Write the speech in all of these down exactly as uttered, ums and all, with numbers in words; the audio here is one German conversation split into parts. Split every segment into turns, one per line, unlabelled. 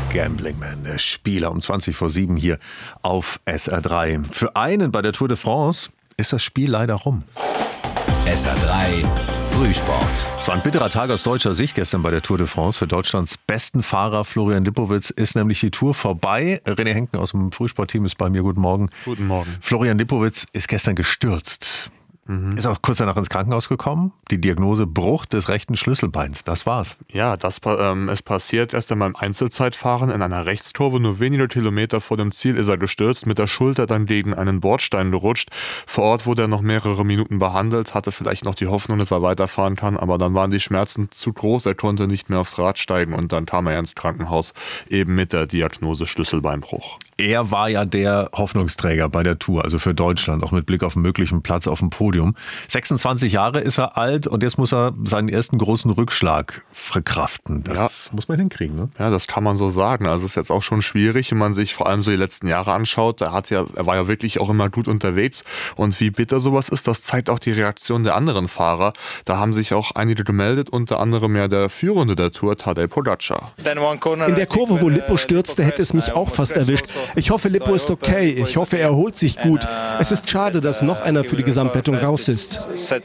Gambling Man, der Spieler um zwanzig vor sieben hier auf S R drei. Für einen bei der Tour de France ist das Spiel leider rum.
S R drei Frühsport.
Es war ein bitterer Tag aus deutscher Sicht gestern bei der Tour de France. Für Deutschlands besten Fahrer Florian Lipowitz ist nämlich die Tour vorbei. René Henken aus dem Frühsportteam ist bei mir. Guten Morgen.
Guten Morgen.
Florian Lipowitz ist gestern gestürzt. Ist auch kurz danach ins Krankenhaus gekommen. Die Diagnose Bruch des rechten Schlüsselbeins. Das war's.
Ja, das ähm, ist passiert erst einmal im Einzelzeitfahren in einer Rechtskurve. Nur wenige Kilometer vor dem Ziel ist er gestürzt, mit der Schulter dann gegen einen Bordstein gerutscht. Vor Ort wurde er noch mehrere Minuten behandelt, hatte vielleicht noch die Hoffnung, dass er weiterfahren kann, aber dann waren die Schmerzen zu groß. Er konnte nicht mehr aufs Rad steigen und dann kam er ins Krankenhaus, eben mit der Diagnose Schlüsselbeinbruch.
Er war ja der Hoffnungsträger bei der Tour, also für Deutschland, auch mit Blick auf einen möglichen Platz auf dem Podium. sechsundzwanzig Jahre ist er alt und jetzt muss er seinen ersten großen Rückschlag verkraften. Das ja. muss man hinkriegen, ne?
Ja, das kann man so sagen. Also es ist jetzt auch schon schwierig, wenn man sich vor allem so die letzten Jahre anschaut. Er, hat ja, er war ja wirklich auch immer gut unterwegs. Und wie bitter sowas ist, das zeigt auch die Reaktion der anderen Fahrer. Da haben sich auch einige gemeldet, unter anderem ja der Führende der Tour, Tadej Pogačar.
In der Kurve, wo Lippo stürzte, hätte es mich auch fast erwischt. Ich hoffe, Lippo ist okay. Ich hoffe, er erholt sich gut. Es ist schade, dass noch einer für die Gesamtwertung raus ist.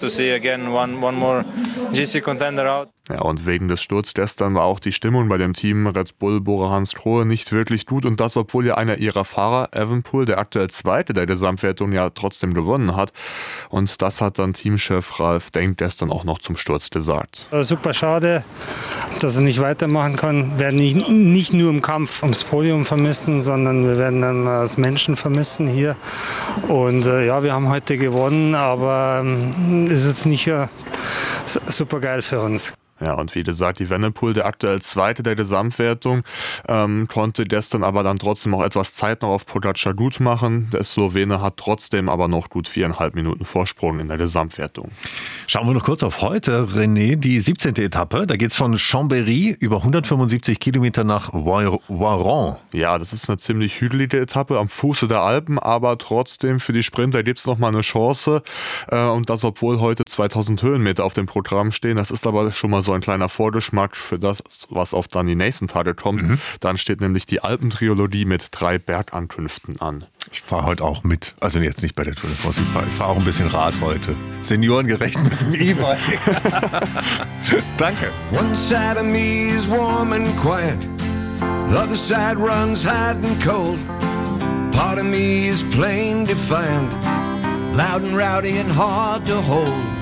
Ja, und wegen des Sturzes gestern war auch die Stimmung bei dem Team Red Bull Bora Hansgrohe nicht wirklich gut. Und das, obwohl ja einer ihrer Fahrer, Evenepoel, der aktuell Zweite der Gesamtwertung, ja trotzdem gewonnen hat. Und das hat dann Teamchef Ralf Denk gestern auch noch zum Sturz gesagt.
Super schade, dass er nicht weitermachen kann. Wir werden nicht, nicht nur im Kampf ums Podium vermissen, sondern wir werden dann als Menschen vermissen hier. Und äh, ja, wir haben heute gewonnen, aber ähm, ist jetzt nicht äh, super geil für uns.
Ja, und wie gesagt, Evenepoel, der aktuell Zweite der Gesamtwertung, ähm, konnte gestern aber dann trotzdem auch etwas Zeit noch auf Pogačar gut machen. Der Slowene hat trotzdem aber noch gut viereinhalb Minuten Vorsprung in der Gesamtwertung.
Schauen wir noch kurz auf heute, René, die siebzehnte Etappe. Da geht es von Chambéry über hundertfünfundsiebzig Kilometer nach Voiron.
Ja, das ist eine ziemlich hügelige Etappe am Fuße der Alpen, aber trotzdem für die Sprinter gibt es noch mal eine Chance. Äh, und das, obwohl heute zweitausend Höhenmeter auf dem Programm stehen. Das ist aber schon mal so ein kleiner Vorgeschmack für das, was auf dann die nächsten Tage kommt. Mhm. Dann steht nämlich die Alpentrilogie mit drei Bergankünften an.
Ich fahre heute auch mit. Also jetzt nicht bei der Tour de France. Ich fahre fahr auch ein bisschen Rad heute. Seniorengerecht mit dem E-Bike. Danke.
One side of me is warm and quiet. The other side runs hot and cold. Part of me is plain defiant. Loud and rowdy and hard to hold.